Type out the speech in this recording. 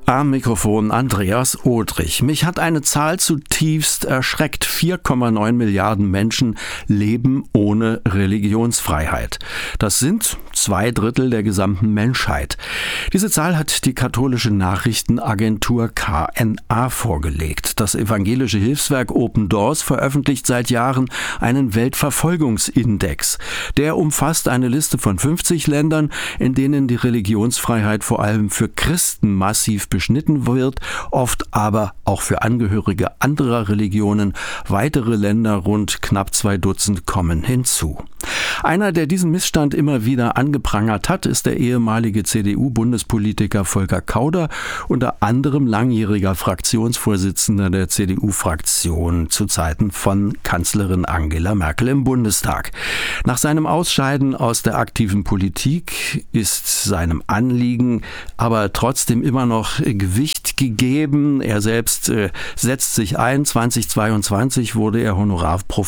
Am Mikrofon Andreas Odrich. Mich hat eine Zahl zutiefst erschreckt. 4,9 Milliarden Menschen leben ohne Religionsfreiheit. Das sind 2/3 der gesamten Menschheit. Diese Zahl hat die katholische Nachrichtenagentur KNA vorgelegt. Das evangelische Hilfswerk Open Doors veröffentlicht seit Jahren einen Weltverfolgungsindex. Der umfasst eine Liste von 50 Ländern, in denen die Religionsfreiheit vor allem für Christen massiv beschnitten wird, oft aber auch für Angehörige anderer Religionen. Weitere Länder, rund knapp 2 Dutzend, kommen hinzu. Einer, der diesen Missstand immer wieder angeprangert hat, ist der ehemalige CDU-Bundespolitiker Volker Kauder, unter anderem langjähriger Fraktionsvorsitzender der CDU-Fraktion zu Zeiten von Kanzlerin Angela Merkel im Bundestag. Nach seinem Ausscheiden aus der aktiven Politik ist seinem Anliegen aber trotzdem immer noch Gewicht gegeben. Er selbst setzt sich ein. 2022 wurde er Honorarprofessor